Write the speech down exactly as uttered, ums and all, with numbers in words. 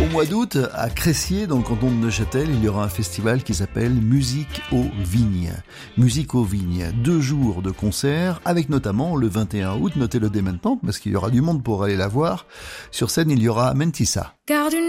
mois d'août, à Cressier, dans le canton de Neuchâtel, il y aura un festival qui s'appelle Musique aux Vignes. Musique aux Vignes, deux jours de concerts, avec notamment le vingt et un août, notez-le dès maintenant, parce qu'il y aura du monde pour aller la voir. Sur scène, il y aura Mentissa. Garde une